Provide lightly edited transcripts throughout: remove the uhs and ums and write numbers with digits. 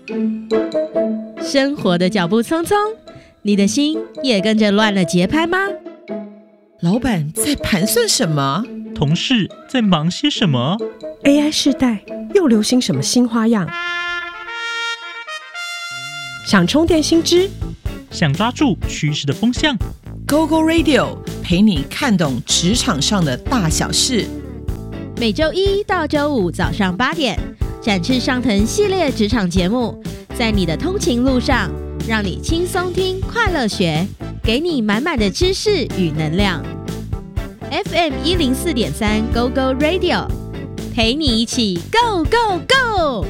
生活的脚步匆匆，你的心也跟着乱了节拍吗？ 老板在盘算什么？ 同事在忙些什么？ AI 世代又流行什么新花样？想充电新知， 想抓住趋势的风向， GoGo Radio 陪你看懂职场上的大小事。 每周一到周五早上8点，展翅上腾系列职场节目，在你的通勤路上，让你轻松听，快乐学，给你满满的知识与能量。FM 104.3 GoGo Radio， 陪你一起 Go Go Go！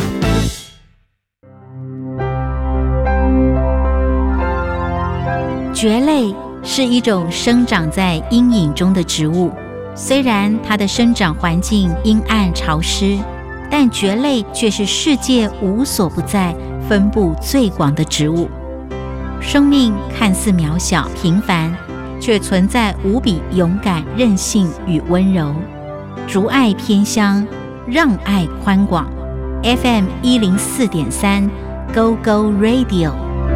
蕨类是一种生长在阴影中的植物，虽然它的生长环境阴暗潮湿，但蕨类却是世界无所不在、分布最广的植物。生命看似渺小平凡，却存在无比勇敢、韧性与温柔。竹爱偏乡，让爱宽广。FM 104.3 GoGo Radio。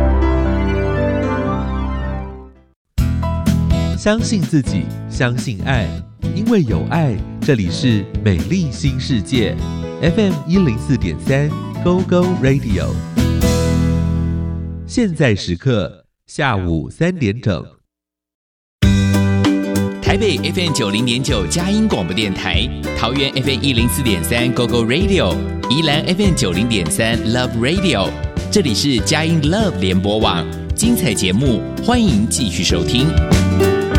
相信自己，相信爱，因为有爱，这里是美丽新世界 FM 104.3 GoGo Radio。 现在时刻下午3点整。 台北 FM 90.9佳音广播电台，桃园 FM 104.3 GoGo Radio， 宜兰 FM 90.3 Love Radio。 这里是佳音 Love 联播网，精彩节目欢迎继续收听。